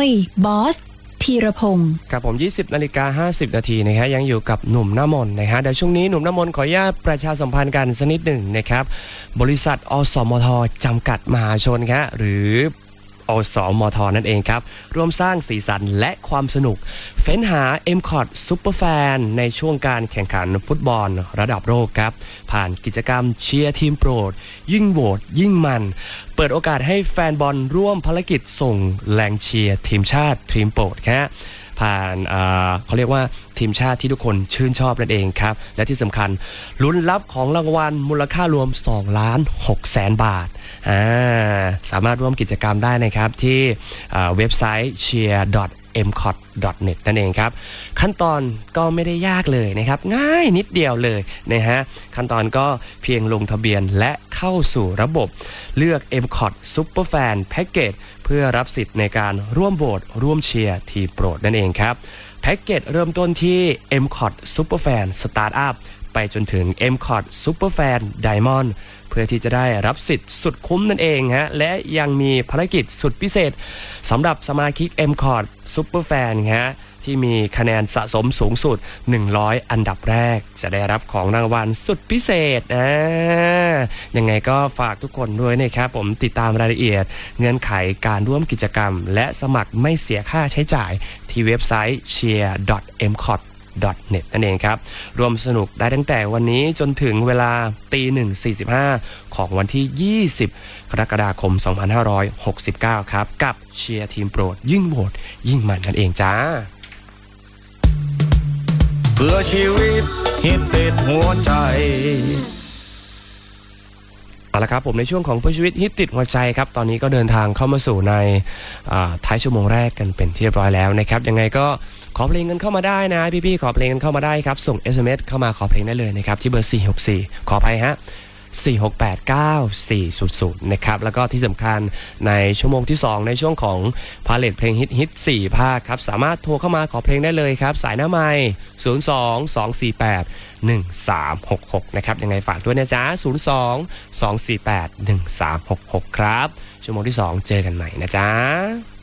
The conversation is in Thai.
ยบอสธีรพงศ์ครับผม 20:50 นาทีนะครับยังอยู่กับหนุ่มหน้ามนนะฮะเดี๋ยวช่วงนี้หนุ่มหน้ามนขออนุญาตประชาสัมพันธ์กันสักนิดหนึ่งนะครับบริษัทอสมทจำกัดมหาชนครับหรืออสมทนั่นเองครับร่วมสร้างสีสันและความสนุกเฟ้นหา MCOT Superfan ในช่วงการแข่งขันฟุตบอลระดับโลกครับผ่านกิจกรรมเชียร์ทีมโปรดยิ่งโหวตยิ่งมันเปิดโอกาสให้แฟนบอลร่วมภารกิจส่งแรงเชียร์ทีมชาติทีมโปรดครับผ่านเขาเรียกว่าทีมชาติที่ทุกคนชื่นชอบนั่นเองครับและที่สำคัญลุ้นรับของรางวัลมูลค่ารวม 2,600,000 บาทสามารถร่วมกิจกรรมได้นะครับที่เว็บไซต์ cheer.mcot.net นั่นเองครับขั้นตอนก็ไม่ได้ยากเลยนะครับง่ายนิดเดียวเลยนะฮะขั้นตอนก็เพียงลงทะเบียนและเข้าสู่ระบบเลือก MCOT Superfan Package เพื่อรับสิทธิ์ในการร่วมโหวตร่วมเชียร์ทีมโปรดนั่นเองครับแพ็กเกจเริ่มต้นที่ MCOT Superfan Startup ไปจนถึง MCOT Superfan Diamond เพื่อที่จะได้รับสิทธิ์สุดคุ้มนั่นเองฮะและยังมีภารกิจสุดพิเศษสำหรับสมาชิก MCOT Superfan ฮะที่มีคะแนนสะสมสูงสุด100อันดับแรกจะได้รับของรางวัลสุดพิเศษยังไงก็ฝากทุกคนด้วยนะครับผมติดตามรายละเอียดเงื่อนไขการร่วมกิจกรรมและสมัครไม่เสียค่าใช้จ่ายที่เว็บไซต์ cheer.mcot.net นั่นเองครับรวมสนุกได้ตั้งแต่วันนี้จนถึงเวลา 1:45 ของวันที่ 20 กรกฎาคม 2569 ครับกับเชียร์ทีมโปรดยิ่งโหวตยิ่งมันนั่นเองจ้าเพื่อชีวิตฮิตติดหัวใจเอาละครับผมในช่วงของเพื่อชีวิตฮิตติดหัวใจครับตอนนี้ก็เดินทางเข้ามาสู่ในท้ายชั่วโมงแรกกันเป็นที่เรียบร้อยแล้วนะครับยังไงก็ขอเพลงกันเข้ามาได้นะพี่ๆขอเพลงกันเข้ามาได้ครับส่ง SMS เข้ามาขอเพลงได้เลยนะครับที่เบอร์464ขออภัยฮะ4689400นะครับแล้วก็ที่สำคัญในชั่วโมงที่2ในช่วงของพาเลทเพลงฮิต4ภาคครับสามารถโทรเข้ามาขอเพลงได้เลยครับสายหน้าไมค์02-248-1366นะครับยังไงฝากด้วยนะจ๊ะ02-248-1366ครับชั่วโมงที่2เจอกันใหม่นะจ๊ะ